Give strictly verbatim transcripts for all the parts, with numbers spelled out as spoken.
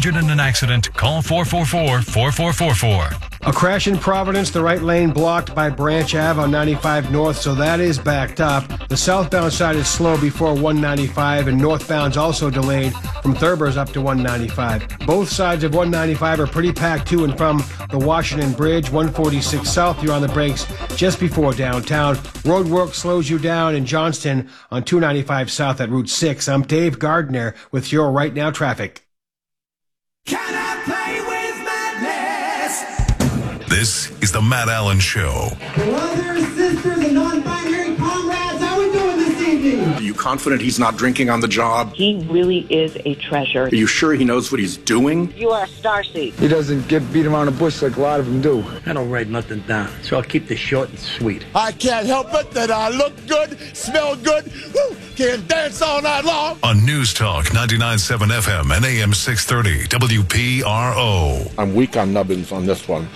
injured in an accident, call four four four, four four four four. A crash in Providence, the right lane blocked by Branch Avenue on ninety-five North, so that is backed up. The southbound side is slow before one ninety-five, and northbound's also delayed from Thurber's up to one ninety-five. Both sides of one ninety-five are pretty packed to and from the Washington Bridge. one forty-six South, you're on the brakes just before downtown. Road work slows you down in Johnston on two ninety-five South at Route six. I'm Dave Gardner with your Right Now traffic. Can I play with madness? This is the Matt Allen Show. Brothers, sisters, and non-binary comrades, how we doing this evening? Are you confident he's not drinking on the job? He really is a treasure. Are you sure he knows what he's doing? You are a starseed. He doesn't get beat around the bush like a lot of them do. I don't write nothing down, so I'll keep this short and sweet. I can't help it that I look good, smell good, woo, can dance all night long. On News Talk ninety-nine point seven F M and A M six thirty W P R O. I'm weak on nubbins on this one.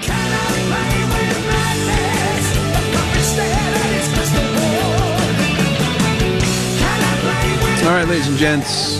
All right, ladies and gents.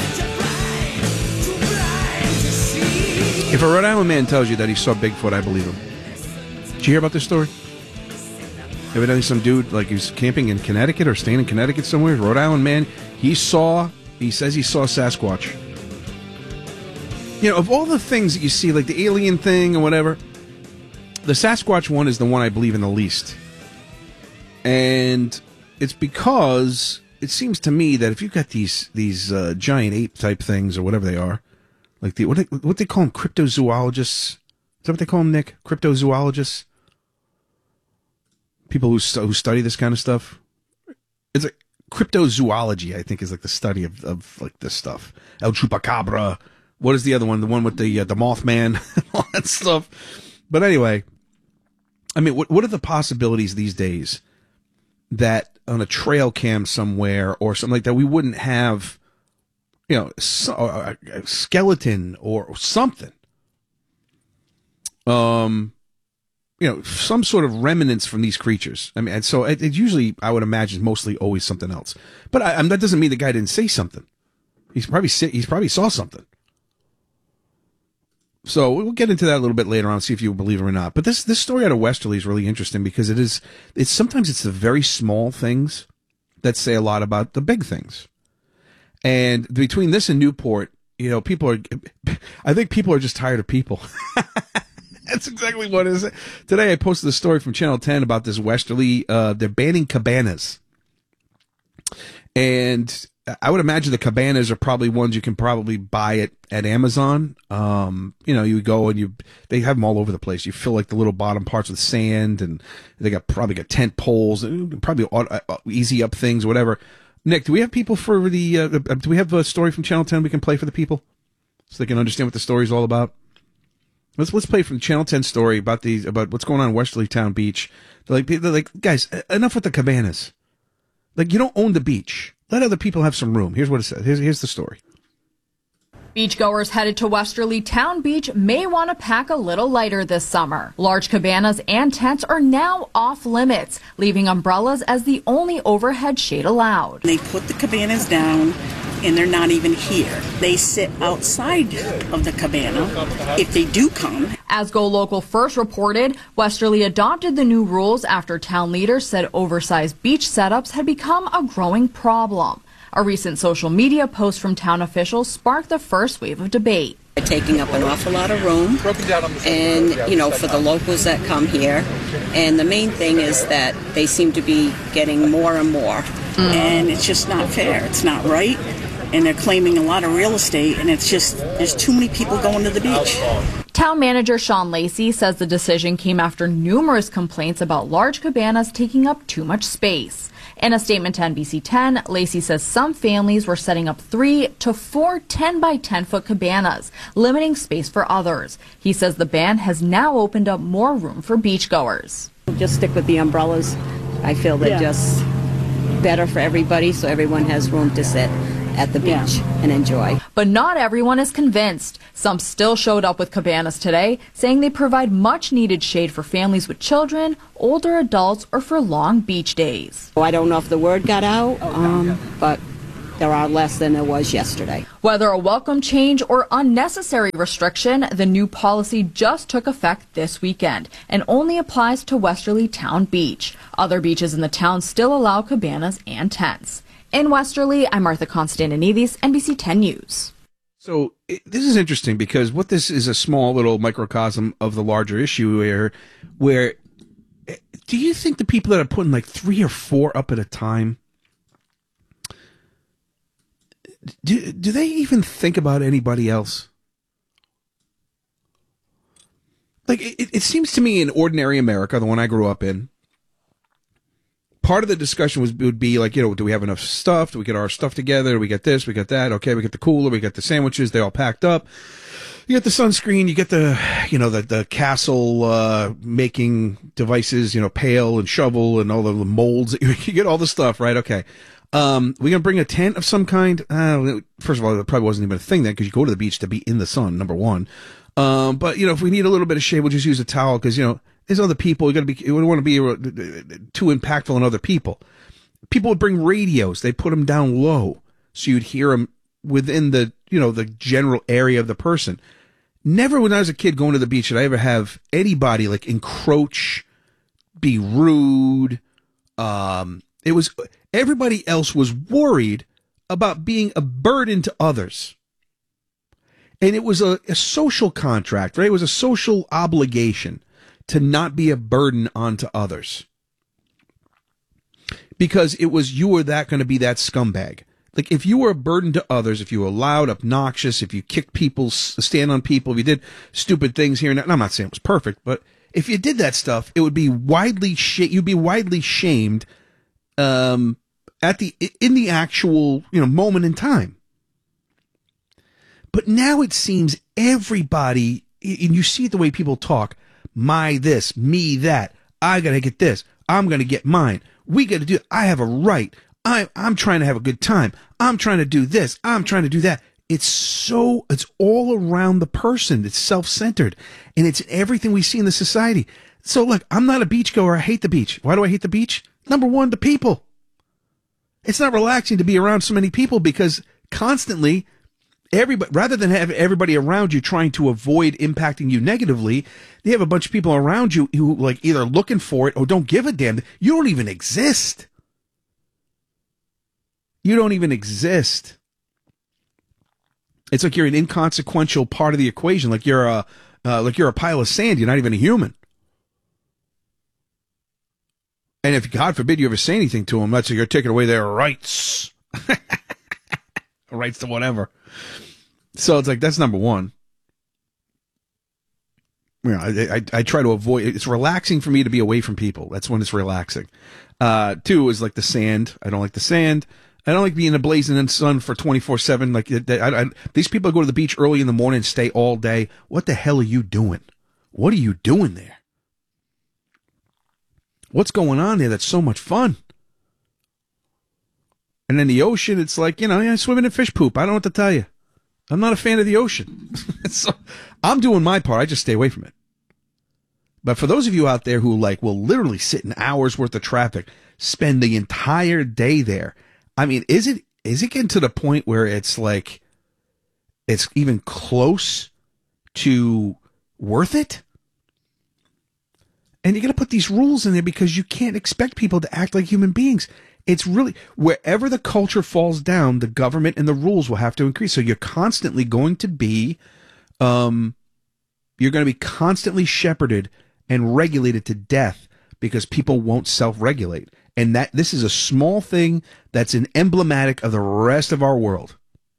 If a Rhode Island man tells you that he saw Bigfoot, I believe him. Did you hear about this story? Evidently some dude, like he was camping in Connecticut or staying in Connecticut somewhere, Rhode Island man, he saw, he says he saw Sasquatch. You know, of all the things that you see, like the alien thing or whatever, the Sasquatch one is the one I believe in the least. And it's because it seems to me that if you've got these these uh, giant ape type things or whatever they are, like the what they, what they call them, cryptozoologists. Is that what they call them, Nick? Cryptozoologists? People who stu- who study this kind of stuff. It's like cryptozoology, I think, is like the study of, of like this stuff. El Chupacabra. What is the other one? The one with the uh, the Mothman, all that stuff. But anyway, I mean, what what are the possibilities these days that on a trail cam somewhere or something like that we wouldn't have, you know, so, a, a skeleton or something, um, you know, some sort of remnants from these creatures. I mean, and so it, it usually, I would imagine, mostly always something else. But I, I mean, that doesn't mean the guy didn't say something. He's probably he's probably saw something. So we'll get into that a little bit later on, see if you believe it or not. But this this story out of Westerly is really interesting because it is it's sometimes it's the very small things that say a lot about the big things. And between this and Newport, you know, people are I think people are just tired of people. That's exactly what it is. Today I posted a story from Channel ten about this Westerly. Uh, they're banning cabanas. And I would imagine the cabanas are probably ones you can probably buy at, at Amazon. Um, you know, you go and you, they have them all over the place. You fill like the little bottom parts with sand and they got probably got tent poles, probably easy up things, whatever. Nick, do we have people for the, uh, do we have a story from Channel ten we can play for the people so they can understand what the story is all about? Let's, let's play from the Channel ten story about these, about what's going on in Westerly Town Beach. They're like, they're like, guys, enough with the cabanas. Like, you don't own the beach. Let other people have some room. Here's what it says. Here's, here's the story. Beachgoers headed to Westerly Town Beach may want to pack a little lighter this summer. Large cabanas and tents are now off limits, leaving umbrellas as the only overhead shade allowed. They put the cabanas down and they're not even here. They sit outside of the cabana if they do come. As Go Local First reported, Westerly adopted the new rules after town leaders said oversized beach setups had become a growing problem. A recent social media post from town officials sparked the first wave of debate. They're taking up an awful lot of room, and, you know, for the locals that come here. And the main thing is that they seem to be getting more and more. Mm. And it's just not fair. It's not right. And they're claiming a lot of real estate, and it's just, there's too many people going to the beach. Town manager Sean Lacey says the decision came after numerous complaints about large cabanas taking up too much space. In a statement to N B C ten, Lacey says some families were setting up three to four ten by ten foot cabanas, limiting space for others. He says the ban has now opened up more room for beachgoers. Just stick with the umbrellas. I feel they're yeah. just better for everybody, so everyone has room to sit at the beach yeah. and enjoy. But not everyone is convinced. Some still showed up with cabanas today, saying they provide much needed shade for families with children, older adults, or for long beach days. Oh, I don't know if the word got out, um, but there are less than there was yesterday. Whether a welcome change or unnecessary restriction, the new policy just took effect this weekend and only applies to Westerly Town Beach. Other beaches in the town still allow cabanas and tents. In Westerly, I'm Martha Constantinides, N B C ten News. So it, this is interesting because what this is a small little microcosm of the larger issue where, where do you think the people that are putting like three or four up at a time, do, do they even think about anybody else? Like, it, it seems to me in ordinary America, the one I grew up in, part of the discussion was would be like, you know, do we have enough stuff? Do we get our stuff together? Do we get this? We got that? Okay, we get the cooler. We got the sandwiches. They all packed up. You get the sunscreen. You get the, you know, the the castle uh, making devices. You know, pail and shovel and all the molds. You get all the stuff, right? Okay. Um, we gonna bring a tent of some kind? Uh, first of all, it probably wasn't even a thing then because you go to the beach to be in the sun. Number one. Um, but you know, if we need a little bit of shade, we'll just use a towel because you know. There's other people. You got to be. You don't want to be too impactful on other people. People would bring radios. They put them down low so you'd hear them within the you know the general area of the person. Never, when I was a kid going to the beach, did I ever have anybody like encroach, be rude. Um, it was everybody else was worried about being a burden to others, and it was a, a social contract, right? It was a social obligation to not be a burden onto others. Because it was, you were that going to be that scumbag. Like, if you were a burden to others, if you were loud, obnoxious, if you kicked people, stand on people, if you did stupid things here and there, and I'm not saying it was perfect, but if you did that stuff, it would be widely, sh- you'd be widely shamed, um, at the, in the actual, you know, moment in time. But now it seems everybody, and you see it the way people talk, my this, me that, I gotta get this, I'm gonna get mine, we gotta do, I have a right, I, I'm trying to have a good time, I'm trying to do this, I'm trying to do that. It's so, it's all around the person, it's self-centered, and it's everything we see in the society. So look, I'm not a beachgoer, I hate the beach. Why do I hate the beach? Number one, the people. It's not relaxing to be around so many people because constantly, everybody, rather than have everybody around you trying to avoid impacting you negatively, they have a bunch of people around you who like either looking for it or don't give a damn. You don't even exist. You don't even exist. It's like you're an inconsequential part of the equation. Like you're a, uh, like you're a pile of sand. You're not even a human. And if God forbid you ever say anything to them, that's like you're taking away their rights. Rights to whatever. So it's like, that's number one. You know, I, I, I try to avoid, it's relaxing for me to be away from people. That's when it's relaxing. Uh, two is like the sand. I don't like the sand. I don't like being in the blazing sun for twenty-four seven. Like I, I, these people that go to the beach early in the morning and stay all day. What the hell are you doing? What are you doing there? What's going on there that's so much fun? And then the ocean, it's like, you know, yeah, swimming in fish poop. I don't know what to tell you. I'm not a fan of the ocean. So I'm doing my part. I just stay away from it. But for those of you out there who like will literally sit in hours worth of traffic, spend the entire day there. I mean, is it is it getting to the point where it's like it's even close to worth it? And you got to put these rules in there because you can't expect people to act like human beings. It's really, wherever the culture falls down, the government and the rules will have to increase. So you're constantly going to be, um, you're going to be constantly shepherded and regulated to death because people won't self-regulate. And that this is a small thing that's an emblematic of the rest of our world.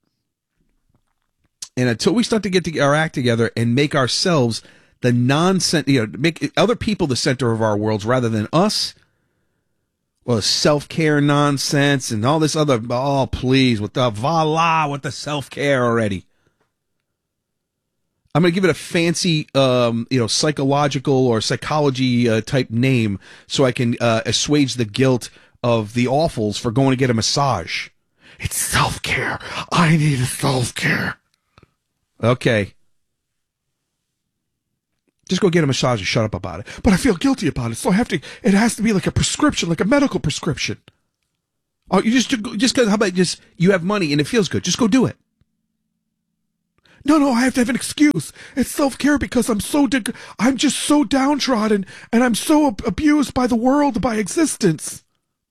And until we start to get our act together and make ourselves the nonsense, you know, make other people the center of our worlds rather than us, well, self-care nonsense and all this other, oh, please, with the voila, with the self-care already. I'm going to give it a fancy, um, you know, psychological or psychology uh, type name so I can uh, assuage the guilt of the awfuls for going to get a massage. It's self-care. I need a self-care. Okay. Just go get a massage and shut up about it. But I feel guilty about it, so I have to, it has to be like a prescription, like a medical prescription. Oh, you just just go, how about just you have money and it feels good? Just go do it. No, no, I have to have an excuse. It's self-care because I'm so dig- I'm just so downtrodden and I'm so ab- abused by the world, by existence.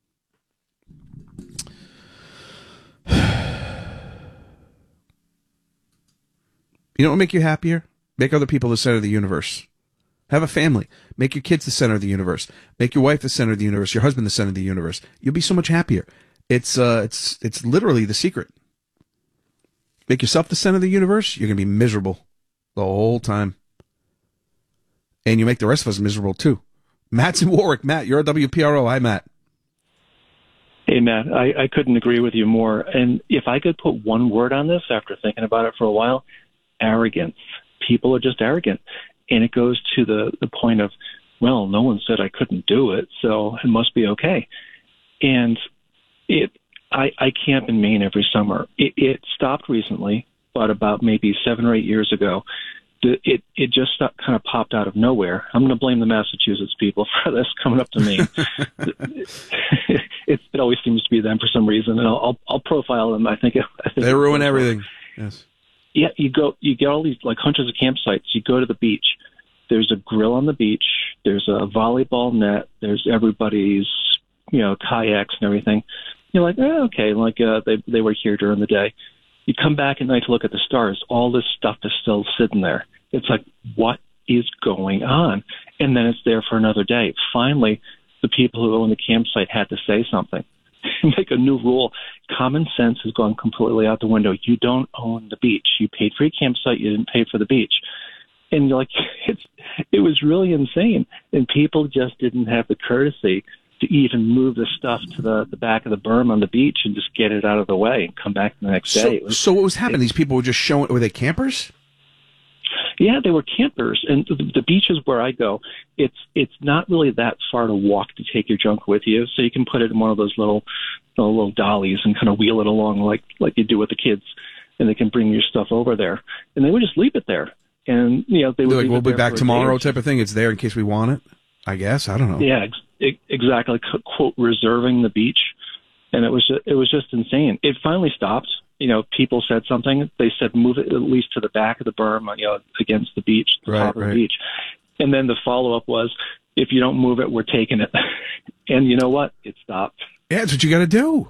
You know what will make you happier? Make other people the center of the universe. Have a family. Make your kids the center of the universe. Make your wife the center of the universe. Your husband the center of the universe. You'll be so much happier. It's uh, it's it's literally the secret. Make yourself the center of the universe. You're gonna be miserable the whole time, and you make the rest of us miserable too. Matt's in Warwick. Matt, you're a W P R O. Hi, Matt. Hey, Matt. I, I couldn't agree with you more. And if I could put one word on this after thinking about it for a while, arrogance. People are just arrogant. And it goes to the, the point of, well, no one said I couldn't do it, so it must be okay. And it, I, I camp in Maine every summer. It, it stopped recently, but about maybe seven or eight years ago, it, it just stopped, kind of popped out of nowhere. I'm going to blame the Massachusetts people for this coming up to Maine. it, it always seems to be them for some reason, and I'll, I'll, I'll profile them. I think, it, I think they ruin everything. Yes. Yeah, you go, you get all these like hundreds of campsites. You go to the beach. There's a grill on the beach. There's a volleyball net. There's everybody's, you know, kayaks and everything. You're like, oh, okay, like uh, they they were here during the day. You come back at night to look at the stars. All this stuff is still sitting there. It's like, what is going on? And then it's there for another day. Finally, the people who own the campsite had to say something. Make a new rule. Common sense has gone completely out the window. You don't own the beach. You paid for your campsite. You didn't pay for the beach. And you're like, it's, it was really insane. And people just didn't have the courtesy to even move the stuff to the, the back of the berm on the beach and just get it out of the way and come back the next so, day. It was, so what was happening? These people were just showing, were they campers? Yeah, they were campers. And the, the beaches where I go, it's it's not really that far to walk to take your junk with you. So you can put it in one of those little you know, little dollies and kind of wheel it along like, like you do with the kids. And they can bring your stuff over there. And they would just leave it there. And, you know, they would like, leave we'll it be there back for a tomorrow day. type of thing. It's there in case we want it, I guess. I don't know. Yeah, ex- exactly. Quote, reserving the beach. And it was just, it was just insane. It finally stopped. You know, people said something. They said move it at least to the back of the berm, you know, against the beach, the right, top of right. the beach. And then the follow-up was, if you don't move it, we're taking it. And you know what? It stopped. Yeah, that's what you got to do.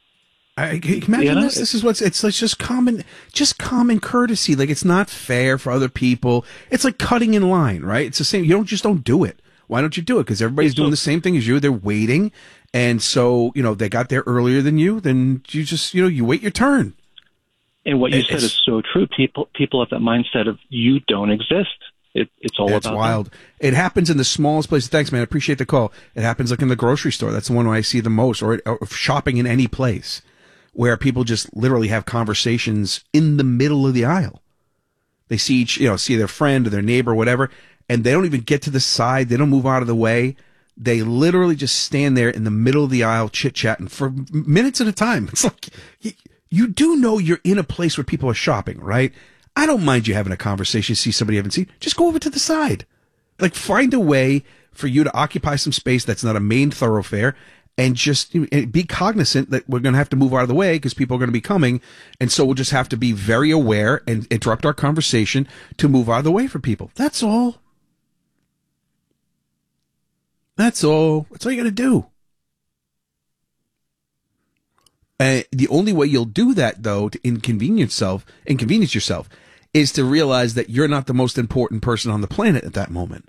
I, can you imagine Yeah, this? This is what's it's like just common, just common courtesy. Like it's not fair for other people. It's like cutting in line, right? It's the same. You don't just don't do it. Why don't you do it? Because everybody's doing the same thing as you. They're waiting, and so you know they got there earlier than you. Then you just you know you wait your turn. And what you It's- said is so true. People people have that mindset of you don't exist. It, it's all It's about wild. them. It happens in the smallest places. Thanks, man. I appreciate the call. It happens like in the grocery store. That's the one where I see the most, or, or shopping in any place where people just literally have conversations in the middle of the aisle. They see each, you know, see their friend or their neighbor or whatever, and they don't even get to the side. They don't move out of the way. They literally just stand there in the middle of the aisle chit-chatting for minutes at a time. It's like, you, you do know you're in a place where people are shopping, right? I don't mind you having a conversation, see somebody you haven't seen. Just go over to the side. Like, find a way for you to occupy some space that's not a main thoroughfare, and just be cognizant that we're going to have to move out of the way because people are going to be coming. And so we'll just have to be very aware and interrupt our conversation to move out of the way for people. That's all. That's all. That's all you got to do. Uh, the only way you'll do that, though, to inconvenience yourself, inconvenience yourself, is to realize that you're not the most important person on the planet at that moment.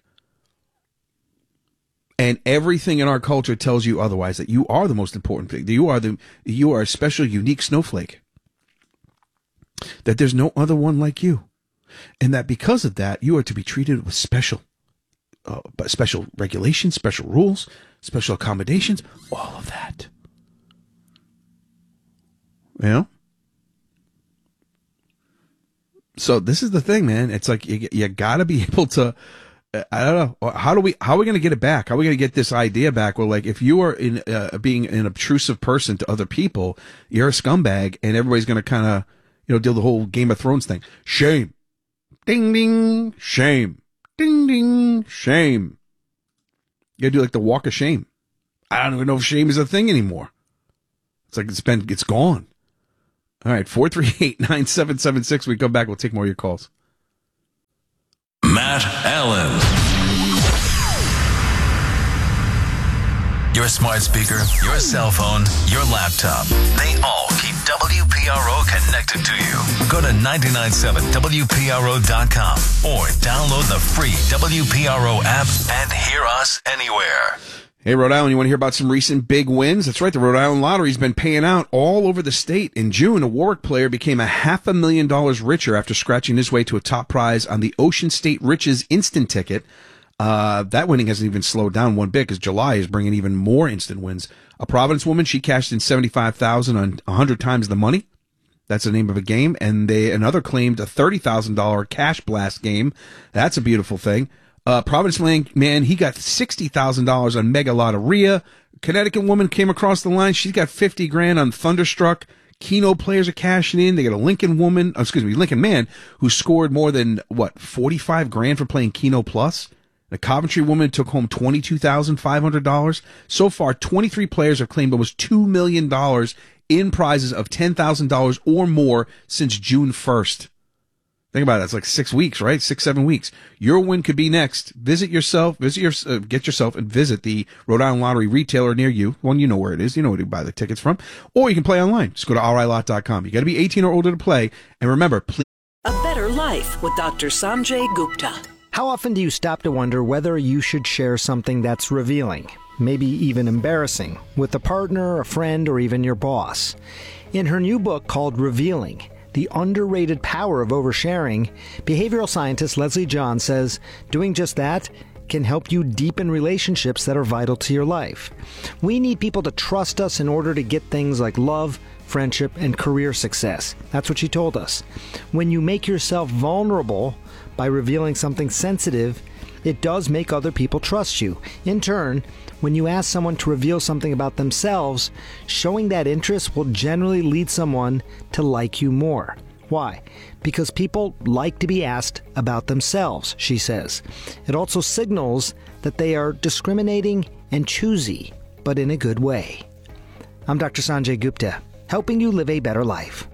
And everything in our culture tells you otherwise, that you are the most important thing. That you are the you are a special, unique snowflake. That there's no other one like you, and that because of that, you are to be treated with special, uh, special regulations, special rules, special accommodations, all of that. You know? So this is the thing, man. It's like you, you got to be able to. I don't know. How do we? How are we going to get it back? How are we going to get this idea back? Well, like if you are in uh, being an obtrusive person to other people, you're a scumbag, and everybody's going to kind of, you know, do the whole Game of Thrones thing. Shame, ding ding, shame, ding ding, shame. You got to do like the walk of shame. I don't even know if shame is a thing anymore. It's like it's been, it's gone. All right, four three eight, nine seven seven six. We come back, we'll take more of your calls. Matt Allen. Your smart speaker, your cell phone, your laptop. They all keep W P R O connected to you. Go to nine nine seven W P R O dot com or download the free W P R O app and hear us anywhere. Hey, Rhode Island, you want to hear about some recent big wins? That's right, the Rhode Island Lottery's been paying out all over the state. In June, a Warwick player became a half a million dollars richer after scratching his way to a top prize on the Ocean State Riches instant ticket. Uh, that winning hasn't even slowed down one bit because July is bringing even more instant wins. A Providence woman, she cashed in seventy-five thousand dollars on one hundred times the money. That's the name of a game. And they another claimed a thirty thousand dollars cash blast game. That's a beautiful thing. Uh, Providence man, man, he got sixty thousand dollars on Mega Lotteria. Connecticut woman came across the line. She's got fifty grand on Thunderstruck. Keno players are cashing in. They got a Lincoln woman, oh, excuse me, Lincoln man who scored more than, what, forty-five grand for playing Keno Plus. The Coventry woman took home twenty-two thousand five hundred dollars. So far, twenty-three players have claimed almost two million dollars in prizes of ten thousand dollars or more since June first. Think about it. It's like six weeks, right? Six, seven weeks. Your win could be next. Visit yourself, visit your, uh, get yourself and visit the Rhode Island Lottery retailer near you. One, you know where it is. You know where to buy the tickets from. Or you can play online. Just go to R I lot dot com. You got to be eighteen or older to play. And remember, please. A better life with Doctor Sanjay Gupta. How often do you stop to wonder whether you should share something that's revealing, maybe even embarrassing, with a partner, a friend, or even your boss? In her new book called Revealing, The Underrated Power of Oversharing, behavioral scientist Leslie John says doing just that can help you deepen relationships that are vital to your life. We need people to trust us in order to get things like love, friendship, and career success. That's what she told us. When you make yourself vulnerable by revealing something sensitive, it does make other people trust you. In turn, when you ask someone to reveal something about themselves, showing that interest will generally lead someone to like you more. Why? Because people like to be asked about themselves, she says. It also signals that they are discriminating and choosy, but in a good way. I'm Doctor Sanjay Gupta, helping you live a better life.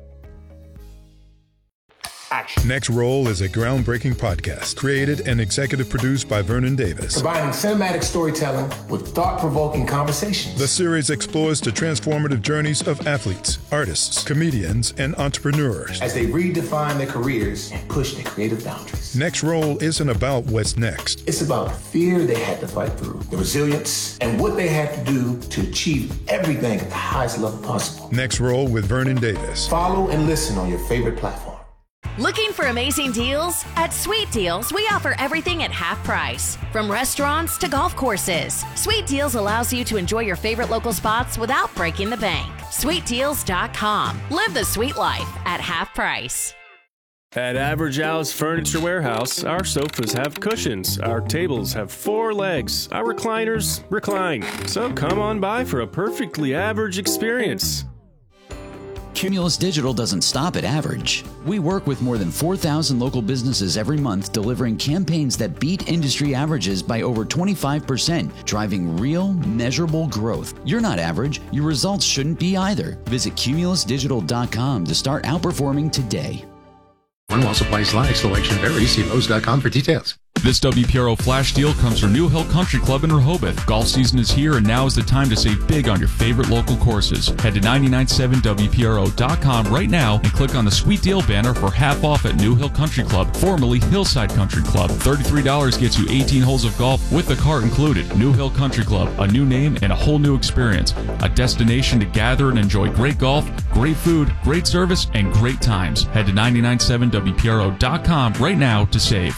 Action. Next Roll is a groundbreaking podcast created and executive produced by Vernon Davis. Combining cinematic storytelling with thought-provoking conversations. The series explores the transformative journeys of athletes, artists, comedians, and entrepreneurs as they redefine their careers and push their creative boundaries. Next Roll isn't about what's next. It's about the fear they had to fight through, the resilience, and what they had to do to achieve everything at the highest level possible. Next Roll with Vernon Davis. Follow and listen on your favorite platform. Looking for amazing deals? At Sweet Deals, we offer everything at half price. From restaurants to golf courses, Sweet Deals allows you to enjoy your favorite local spots without breaking the bank. sweet deals dot com. Live the sweet life at half price. At Average Al's Furniture Warehouse, our sofas have cushions, our tables have four legs, our recliners recline. So come on by for a perfectly average experience. Cumulus Digital doesn't stop at average. We work with more than four thousand local businesses every month, delivering campaigns that beat industry averages by over twenty-five percent, driving real, measurable growth. You're not average. Your results shouldn't be either. Visit cumulus digital dot com to start outperforming today. One while supplies last, selection varies. See Lowe's dot com for details. This W P R O flash deal comes from New Hill Country Club in Rehoboth. Golf season is here, and now is the time to save big on your favorite local courses. Head to nine nine seven W P R O dot com right now and click on the Sweet Deal banner for half off at New Hill Country Club, formerly Hillside Country Club. thirty-three dollars gets you eighteen holes of golf with the cart included. New Hill Country Club, a new name and a whole new experience. A destination to gather and enjoy great golf, great food, great service, and great times. Head to nine nine seven W P R O dot com right now to save.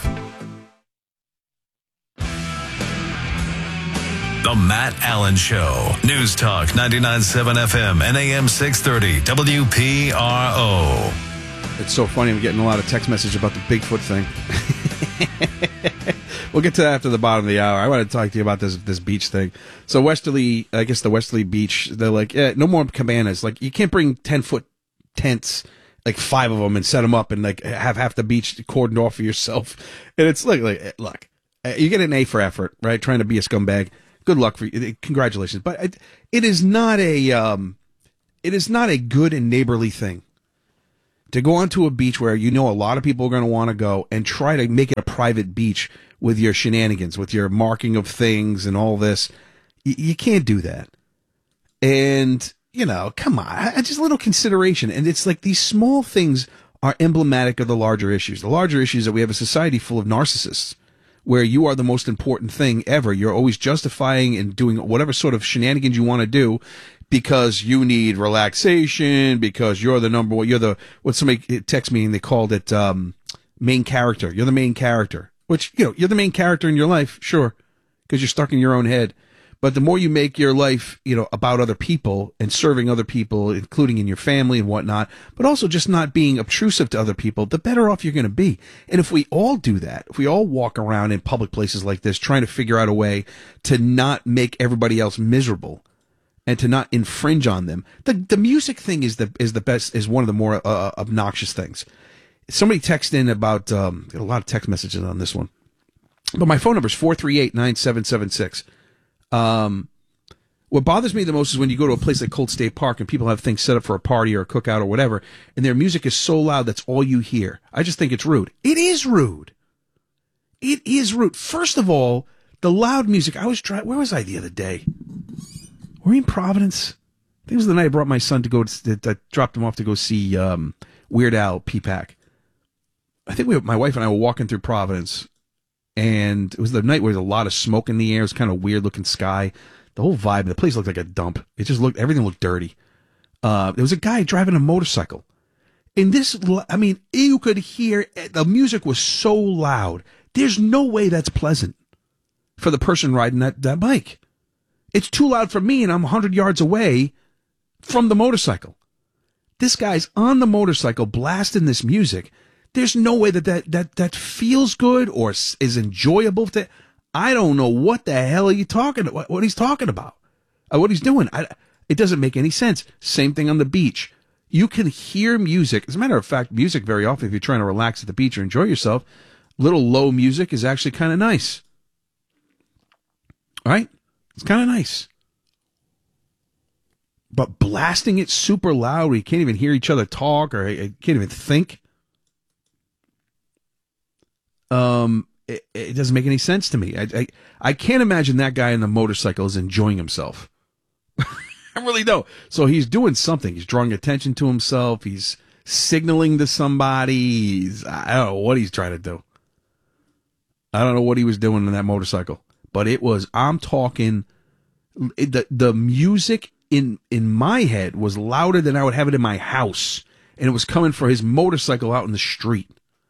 The Matt Allen Show. News Talk ninety-nine point seven F M and A M six thirty W P R O. It's so funny. I'm getting a lot of text message about the Bigfoot thing. We'll get to that after the bottom of the hour. I want to talk to you about this this beach thing. So Westerly, I guess the Westerly Beach, they're like, yeah, no more cabanas. Like, you can't bring ten-foot tents, like five of them, and set them up and like have half the beach cordoned off for yourself. And it's like, like look, you get an A for effort, right? Trying to be a scumbag. Good luck for you. Congratulations. But it, it is not a, um, it is not a good and neighborly thing to go onto a beach where you know a lot of people are going to want to go and try to make it a private beach with your shenanigans, with your marking of things and all this. Y- you can't do that. And, you know, come on, I, just a little consideration. And it's like these small things are emblematic of the larger issues. The larger issue is that we have a society full of narcissists where you are the most important thing ever. You're always justifying and doing whatever sort of shenanigans you want to do because you need relaxation, because you're the number one, you're the, what somebody text me and they called it, um, main character. You're the main character, which, you know, you're the main character in your life, sure, because you're stuck in your own head. But the more you make your life, you know, about other people and serving other people, including in your family and whatnot, but also just not being obtrusive to other people, the better off you're going to be. And if we all do that, if we all walk around in public places like this, trying to figure out a way to not make everybody else miserable and to not infringe on them, the the music thing is the is the best, is one of the more uh, obnoxious things. Somebody texted in about, um, got a lot of text messages on this one, but my phone number is four three eight, nine seven seven six. Um, what bothers me the most is when you go to a place like Colt State Park and people have things set up for a party or a cookout or whatever, and their music is so loud that's all you hear. I just think it's rude. It is rude. It is rude. First of all, the loud music. I was trying. Where was I the other day? Were we in Providence? I think it was the night I brought my son to go. To, I dropped him off to go see um, Weird Al P-Pack. I think we, my wife and I were walking through Providence. And it was the night where there was a lot of smoke in the air. It was kind of weird looking sky. The whole vibe, the place looked like a dump. It just looked, everything looked dirty. Uh, there was a guy driving a motorcycle. And this, I mean, you could hear, the music was so loud. There's no way that's pleasant for the person riding that, that bike. It's too loud for me and I'm one hundred yards away from the motorcycle. This guy's on the motorcycle blasting this music. There's no way that that, that, that feels good or is enjoyable. To, I don't know what the hell are you talking about, what he's talking about, uh, what he's doing. I, it doesn't make any sense. Same thing on the beach. You can hear music. As a matter of fact, music very often, if you're trying to relax at the beach or enjoy yourself, little low music is actually kind of nice. All right? It's kind of nice. But blasting it super loud where you can't even hear each other talk or you can't even think, Um, it, it doesn't make any sense to me. I, I I can't imagine that guy on the motorcycle is enjoying himself. I really don't. So he's doing something. He's drawing attention to himself. He's signaling to somebody. He's, I don't know what he's trying to do. I don't know what he was doing on that motorcycle. But it was, I'm talking, it, the the music in in my head was louder than I would have it in my house. And it was coming for his motorcycle out in the street.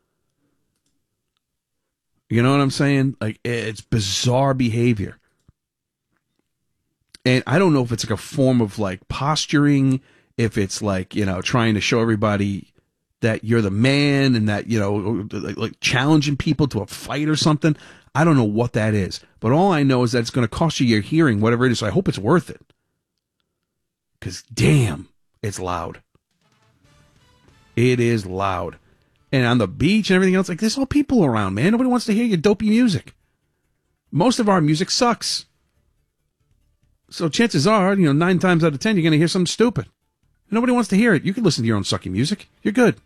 You know what I'm saying? Like, it's bizarre behavior. And I don't know if it's like a form of like posturing, if it's like, you know, trying to show everybody that you're the man and that, you know, like, like challenging people to a fight or something. I don't know what that is. But all I know is that it's going to cost you your hearing, whatever it is. So I hope it's worth it. Because damn, it's loud. It is loud. And on the beach and everything else, like, there's all people around, man. Nobody wants to hear your dopey music. Most of our music sucks. So chances are, you know, nine times out of ten, you're going to hear something stupid. Nobody wants to hear it. You can listen to your own sucky music. You're good.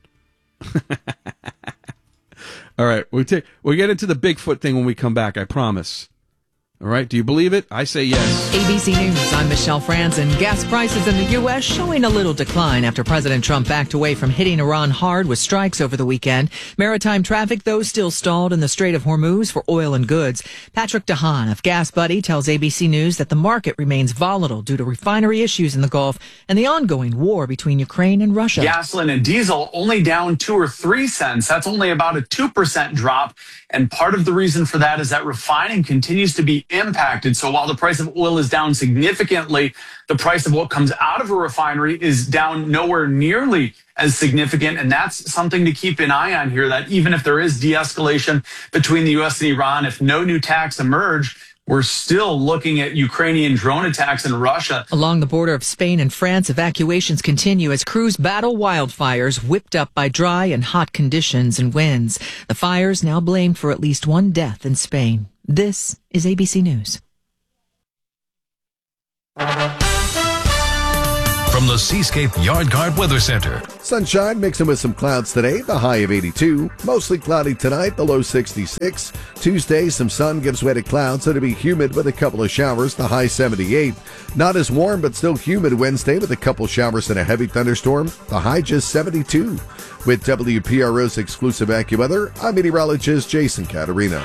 All right. We'll, take, we'll get into the Bigfoot thing when we come back, I promise. All right, do you believe it? I say yes. A B C News, I'm Michelle Franzen. Gas prices in the U S showing a little decline after President Trump backed away from hitting Iran hard with strikes over the weekend. Maritime traffic, though, still stalled in the Strait of Hormuz for oil and goods. Patrick DeHaan of Gas Buddy tells A B C News that the market remains volatile due to refinery issues in the Gulf and the ongoing war between Ukraine and Russia. Gasoline and diesel only down two or three cents. That's only about a two percent drop. And part of the reason for that is that refining continues to be impacted. So while the price of oil is down significantly, the price of what comes out of a refinery is down nowhere nearly as significant. And that's something to keep an eye on here, that even if there is de-escalation between the U S and Iran, if no new attacks emerge, we're still looking at Ukrainian drone attacks in Russia. Along the border of Spain and France, evacuations continue as crews battle wildfires whipped up by dry and hot conditions and winds. The fires now blamed for at least one death in Spain. This is A B C News. From from the Seascape Yard Guard Weather Center. Sunshine mixing with some clouds today, the high of eighty-two. Mostly cloudy tonight, the low sixty-six. Tuesday, some sun gives way to clouds, so it'll be humid with a couple of showers, the high seventy-eight. Not as warm, but still humid Wednesday with a couple showers and a heavy thunderstorm, the high just seventy-two. With W P R O's exclusive AccuWeather, I'm meteorologist Jason Caterina.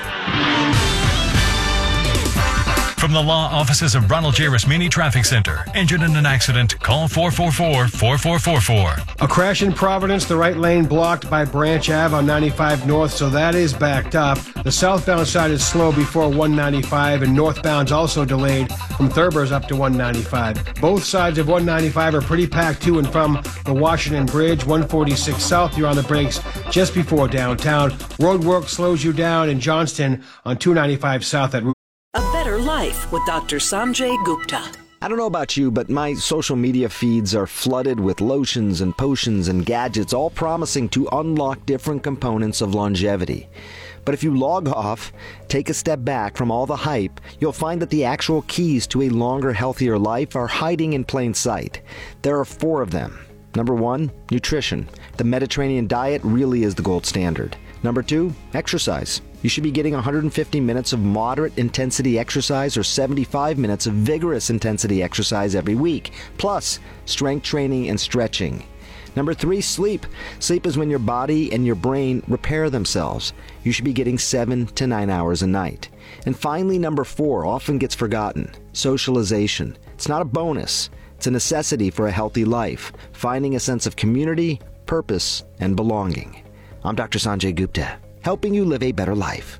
From the law offices of Ronald J. Rasmini Traffic Center. Injured in an accident? Call four four four, four four four four. A crash in Providence, the right lane blocked by Branch Avenue on ninety-five North, so that is backed up. The southbound side is slow before one ninety-five, and northbound's also delayed from Thurber's up to one ninety-five. Both sides of one ninety-five are pretty packed to and from the Washington Bridge. one forty-six South, you're on the brakes just before downtown. Road work slows you down in Johnston on two ninety-five South at A Better Life with Doctor Sanjay Gupta. I don't know about you, but my social media feeds are flooded with lotions and potions and gadgets, all promising to unlock different components of longevity. But if you log off, take a step back from all the hype, you'll find that the actual keys to a longer, healthier life are hiding in plain sight. There are four of them. Number one, nutrition. The Mediterranean diet really is the gold standard. Number two, exercise. You should be getting one hundred fifty minutes of moderate intensity exercise or seventy-five minutes of vigorous intensity exercise every week, plus strength training and stretching. Number three, sleep. Sleep is when your body and your brain repair themselves. You should be getting seven to nine hours a night. And finally, number four, often gets forgotten, socialization. It's not a bonus. It's a necessity for a healthy life, finding a sense of community, purpose, and belonging. I'm Doctor Sanjay Gupta, helping you live a better life.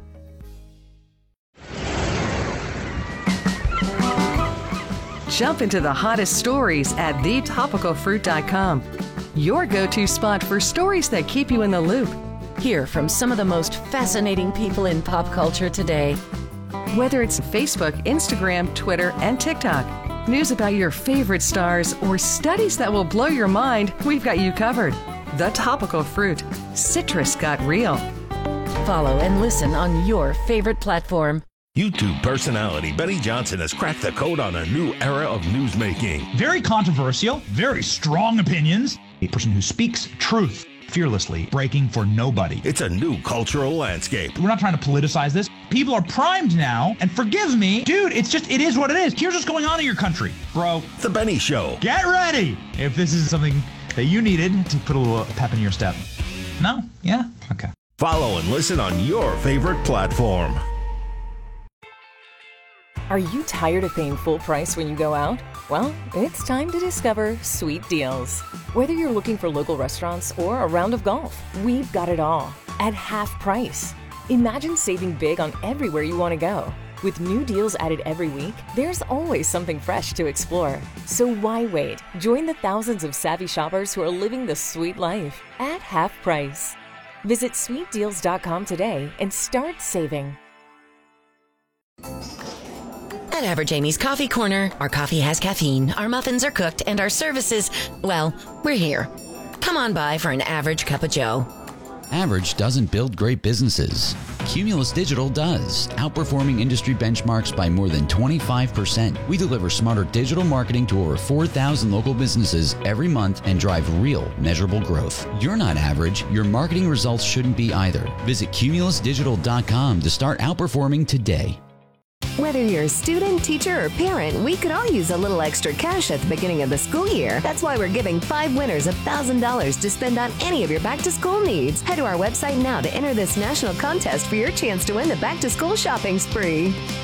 Jump into the hottest stories at the topical fruit dot com. Your go-to spot for stories that keep you in the loop. Hear from some of the most fascinating people in pop culture today. Whether it's Facebook, Instagram, Twitter, and TikTok, news about your favorite stars, or studies that will blow your mind, we've got you covered. The Topical Fruit. Citrus got real. Follow and listen on your favorite platform. YouTube personality Benny Johnson has cracked the code on a new era of newsmaking. Very controversial, very strong opinions. A person who speaks truth fearlessly, breaking for nobody. It's a new cultural landscape. We're not trying to politicize this. People are primed now, and forgive me, dude, it's just, it is what it is. Here's what's going on in your country, bro. The Benny Show. Get ready if this is something that you needed to put a little pep in your step. No? Yeah? Okay. Follow and listen on your favorite platform. Are you tired of paying full price when you go out? Well, it's time to discover Sweet Deals. Whether you're looking for local restaurants or a round of golf, we've got it all at half price. Imagine saving big on everywhere you want to go. With new deals added every week, there's always something fresh to explore. So why wait? Join the thousands of savvy shoppers who are living the sweet life at half price. Visit sweet deals dot com today and start saving. At Average Amy's Coffee Corner, our coffee has caffeine, our muffins are cooked, and our services, well, we're here. Come on by for an average cup of joe. Average doesn't build great businesses. Cumulus Digital does, outperforming industry benchmarks by more than twenty-five percent. We deliver smarter digital marketing to over four thousand local businesses every month and drive real, measurable growth. You're not average. Your marketing results shouldn't be either. Visit cumulus digital dot com to start outperforming today. Whether you're a student, teacher, or parent, we could all use a little extra cash at the beginning of the school year. That's why we're giving five winners one thousand dollars to spend on any of your back-to-school needs. Head to our website now to enter this national contest for your chance to win the back-to-school shopping spree.